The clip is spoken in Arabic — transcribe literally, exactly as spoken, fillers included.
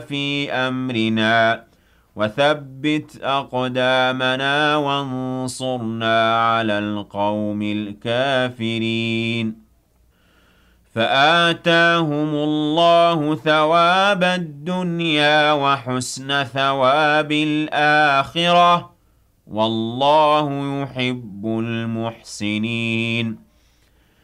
في أمرنا وثبت أقدامنا وانصرنا على القوم الكافرين فآتاهم الله ثواب الدنيا وحسن ثواب الآخرة والله يحب المحسنين